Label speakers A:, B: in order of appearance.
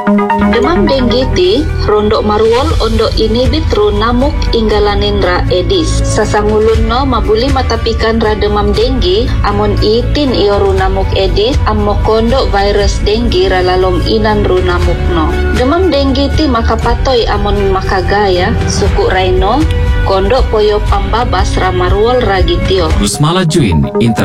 A: Demam denggi ti rondok maruol ondo inibit ru namuk inggalanin ra edis. Sasangulun no mabuli matapikan ra demam denggi amon itin iyo ru namuk edis ammo kondo virus denggi ra lalom inan ru namuk no. Demam denggi ti makapatoy amon makagaya suku raino kondo poyo pambabas ra maruol ra gitio.
B: Gus malajuin